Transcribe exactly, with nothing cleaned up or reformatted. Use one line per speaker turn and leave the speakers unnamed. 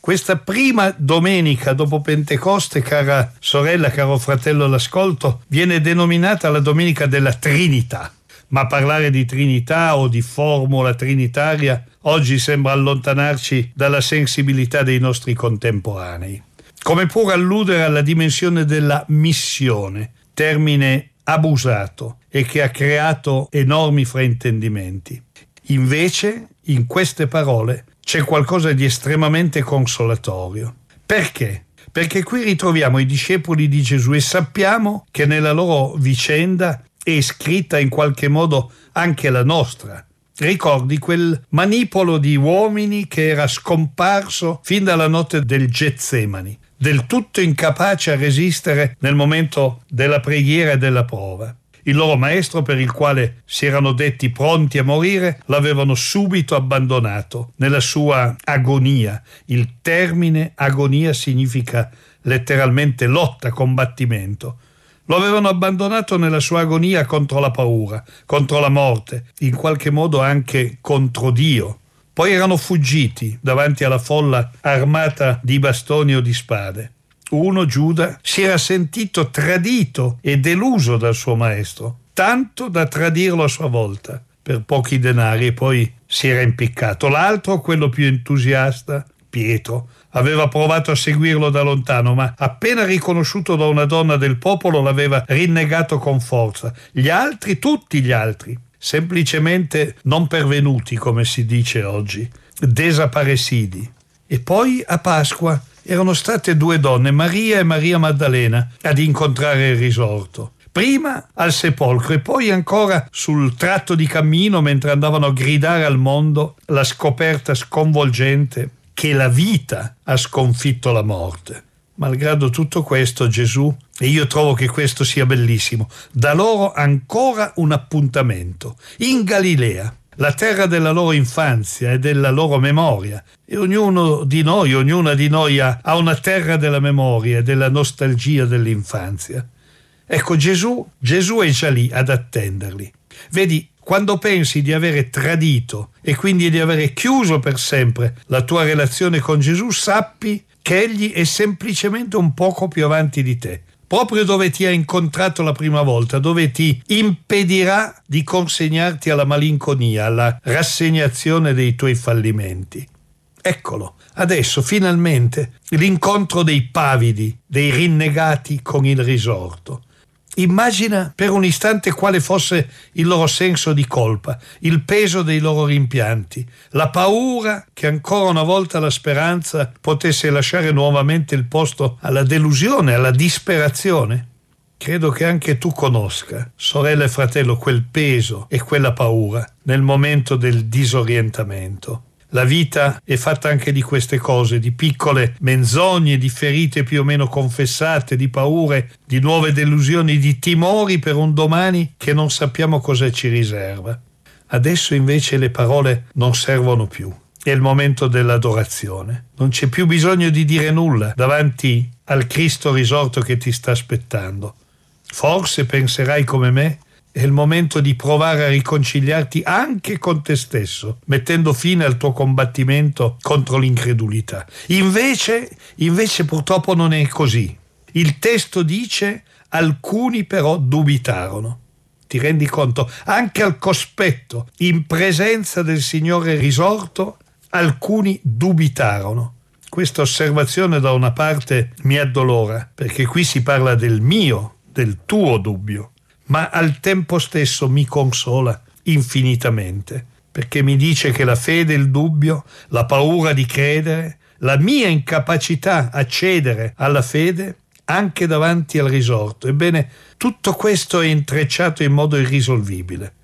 Questa prima domenica dopo Pentecoste, cara sorella, caro fratello all'ascolto, viene denominata la Domenica della Trinità. Ma parlare di Trinità o di formula trinitaria oggi sembra allontanarci dalla sensibilità dei nostri contemporanei. Come pure alludere alla dimensione della missione, termine abusato e che ha creato enormi fraintendimenti. Invece, in queste parole c'è qualcosa di estremamente consolatorio. Perché? Perché qui ritroviamo i discepoli di Gesù e sappiamo che nella loro vicenda è scritta in qualche modo anche la nostra. Ricordi quel manipolo di uomini che era scomparso fin dalla notte del Getsemani, del tutto incapace a resistere nel momento della preghiera e della prova. Il loro maestro, per il quale si erano detti pronti a morire, l'avevano subito abbandonato nella sua agonia. Il termine agonia significa letteralmente lotta, combattimento. Lo avevano abbandonato nella sua agonia contro la paura, contro la morte, in qualche modo anche contro Dio. Poi erano fuggiti davanti alla folla armata di bastoni o di spade. Uno, Giuda, si era sentito tradito e deluso dal suo maestro, tanto da tradirlo a sua volta per pochi denari, e poi si era impiccato. L'altro, quello più entusiasta, Pietro, aveva provato a seguirlo da lontano, ma appena riconosciuto da una donna del popolo l'aveva rinnegato con forza. Gli altri, tutti gli altri, semplicemente non pervenuti, come si dice oggi, desaparecidi. E poi a Pasqua erano state due donne, Maria e Maria Maddalena, ad incontrare il risorto. Prima al sepolcro e poi ancora sul tratto di cammino mentre andavano a gridare al mondo la scoperta sconvolgente che la vita ha sconfitto la morte. Malgrado tutto questo, Gesù, e io trovo che questo sia bellissimo, dà loro ancora un appuntamento in Galilea, la terra della loro infanzia e della loro memoria. E ognuno di noi, ognuna di noi ha, ha una terra della memoria e della nostalgia dell'infanzia. Ecco, Gesù, Gesù è già lì ad attenderli. Vedi, quando pensi di avere tradito e quindi di avere chiuso per sempre la tua relazione con Gesù, sappi che Egli è semplicemente un poco più avanti di te, proprio dove ti ha incontrato la prima volta, dove ti impedirà di consegnarti alla malinconia, alla rassegnazione dei tuoi fallimenti. Eccolo, adesso finalmente l'incontro dei pavidi, dei rinnegati con il risorto. Immagina per un istante quale fosse il loro senso di colpa, il peso dei loro rimpianti, la paura che ancora una volta la speranza potesse lasciare nuovamente il posto alla delusione, alla disperazione. Credo che anche tu conosca, sorella e fratello, quel peso e quella paura nel momento del disorientamento. La vita è fatta anche di queste cose, di piccole menzogne, di ferite più o meno confessate, di paure, di nuove delusioni, di timori per un domani che non sappiamo cosa ci riserva. Adesso invece le parole non servono più. È il momento dell'adorazione. Non c'è più bisogno di dire nulla davanti al Cristo risorto che ti sta aspettando. Forse penserai come me, è il momento di provare a riconciliarti anche con te stesso, mettendo fine al tuo combattimento contro l'incredulità. Invece, invece purtroppo non è così. Il testo dice: alcuni però dubitarono. Ti rendi conto? Anche al cospetto, in presenza del Signore risorto, alcuni dubitarono. Questa osservazione da una parte mi addolora, perché qui si parla del mio, del tuo dubbio, ma al tempo stesso mi consola infinitamente, perché mi dice che la fede e il dubbio, la paura di credere, la mia incapacità a cedere alla fede, anche davanti al risorto, ebbene, tutto questo è intrecciato in modo irrisolvibile.